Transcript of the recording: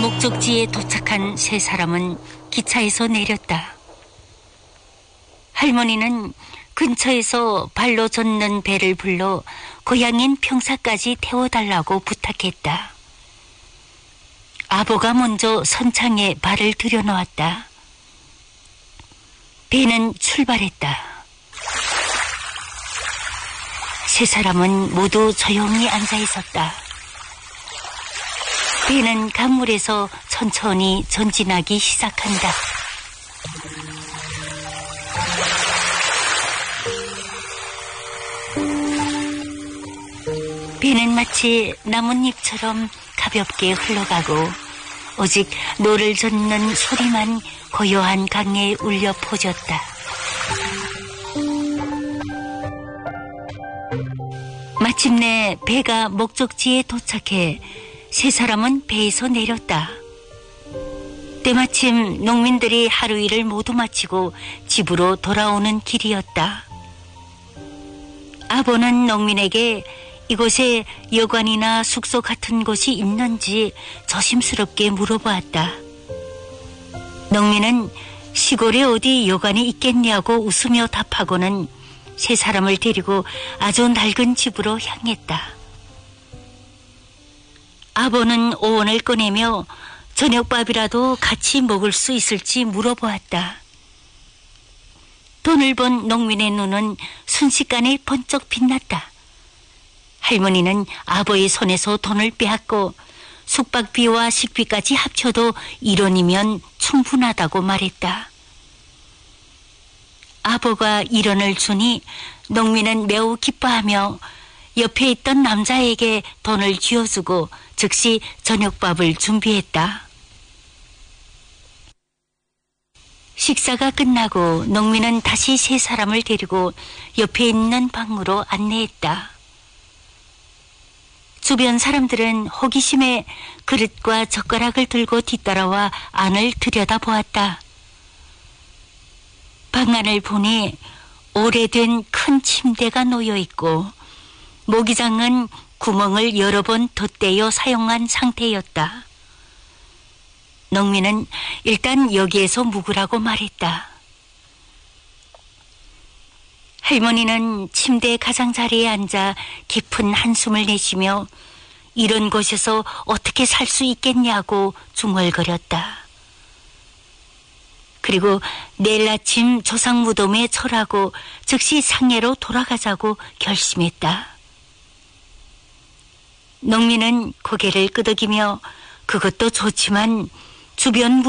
목적지에 도착한 세 사람은 기차에서 내렸다. 할머니는 근처에서 발로 젓는 배를 불러 고향인 평사까지 태워달라고 부탁했다. 아버가 먼저 선창에 발을 들여놓았다. 배는 출발했다. 세 사람은 모두 조용히 앉아 있었다. 배는 강물에서 천천히 전진하기 시작한다. 배는 마치 나뭇잎처럼 가볍게 흘러가고 오직 노를 젓는 소리만 고요한 강에 울려 퍼졌다. 마침내 배가 목적지에 도착해 세 사람은 배에서 내렸다. 때마침 농민들이 하루 일을 모두 마치고 집으로 돌아오는 길이었다. 아버는 농민에게 이곳에 여관이나 숙소 같은 곳이 있는지 조심스럽게 물어보았다. 농민은 시골에 어디 여관이 있겠냐고 웃으며 답하고는 세 사람을 데리고 아주 낡은 집으로 향했다. 아버는 오원을 꺼내며 저녁밥이라도 같이 먹을 수 있을지 물어보았다. 돈을 번 농민의 눈은 순식간에 번쩍 빛났다. 할머니는 아버의 손에서 돈을 빼앗고 숙박비와 식비까지 합쳐도 1원이면 충분하다고 말했다. 아버가 1원을 주니 농민은 매우 기뻐하며 옆에 있던 남자에게 돈을 쥐어주고 즉시 저녁밥을 준비했다. 식사가 끝나고 농민은 다시 세 사람을 데리고 옆에 있는 방으로 안내했다. 주변 사람들은 호기심에 그릇과 젓가락을 들고 뒤따라와 안을 들여다보았다. 방 안을 보니 오래된 큰 침대가 놓여있고 모기장은 구멍을 여러 번 덧대어 사용한 상태였다. 농민은 일단 여기에서 묵으라고 말했다. 할머니는 침대 가장자리에 앉아 깊은 한숨을 내쉬며 이런 곳에서 어떻게 살 수 있겠냐고 중얼거렸다. 그리고 내일 아침 조상 무덤에 절하고 즉시 상해로 돌아가자고 결심했다. 농민은 고개를 끄덕이며 그것도 좋지만 주변